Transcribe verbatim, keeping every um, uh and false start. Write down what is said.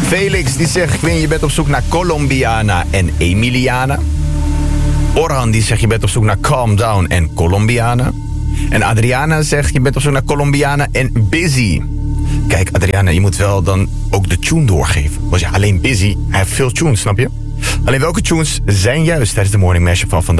Felix die zegt, Quinn, je bent op zoek naar Colombiana en Emiliana. Orhan die zegt, je bent op zoek naar Calm Down en Colombiana. En Adriana zegt, je bent op zoek naar Colombiana en Busy. Kijk, Adriana, je moet wel dan ook de tune doorgeven. Want ja, alleen Busy, hij heeft veel tunes, snap je? Alleen welke tunes zijn juist tijdens de Morning Mashup van vandaag?